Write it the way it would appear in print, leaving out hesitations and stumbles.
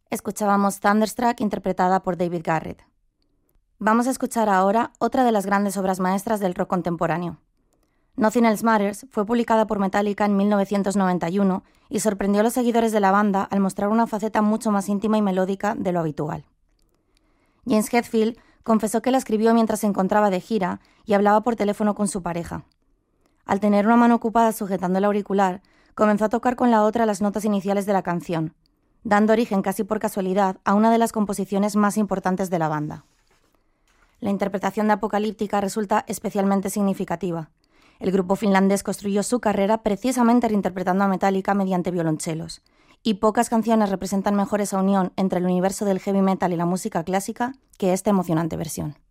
Escuchábamos Thunderstruck interpretada por David Garrett. Vamos a escuchar ahora otra de las grandes obras maestras del rock contemporáneo. Nothing Else Matters fue publicada por Metallica en 1991 y sorprendió a los seguidores de la banda al mostrar una faceta mucho más íntima y melódica de lo habitual. James Hetfield confesó que la escribió mientras se encontraba de gira y hablaba por teléfono con su pareja. Al tener una mano ocupada sujetando el auricular, comenzó a tocar con la otra las notas iniciales de la canción, dando origen casi por casualidad a una de las composiciones más importantes de la banda. La interpretación de Apocalíptica resulta especialmente significativa. El grupo finlandés construyó su carrera precisamente reinterpretando a Metallica mediante violonchelos, y pocas canciones representan mejor esa unión entre el universo del heavy metal y la música clásica que esta emocionante versión.